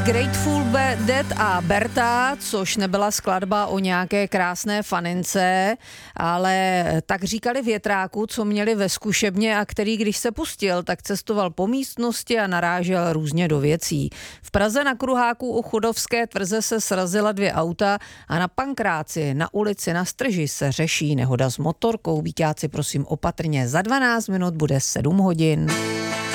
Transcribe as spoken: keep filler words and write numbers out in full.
Grateful Dead a Berta, což nebyla skladba o nějaké krásné fanince, ale tak říkali větráku, co měli ve zkušebně a který, když se pustil, tak cestoval po místnosti a narážel různě do věcí. V Praze na Kruháku u Chodovské tvrze se srazila dvě auta a na Pankráci na ulici na Strži se řeší nehoda s motorkou. Víťáci, prosím opatrně, za dvanáct minut bude sedm hodin.